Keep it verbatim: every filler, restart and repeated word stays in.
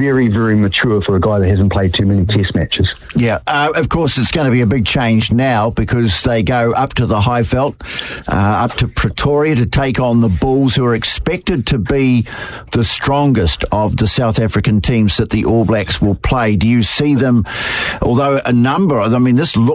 very, very mature for a guy that hasn't played too many test matches. Yeah, uh, of course it's going to be a big change now because they go up to the Highveld, uh, up to Pretoria to take on the Bulls, who are expected to be the strongest of the South African teams that the All Blacks will play. Do you see them, although a number of them, I mean, this looks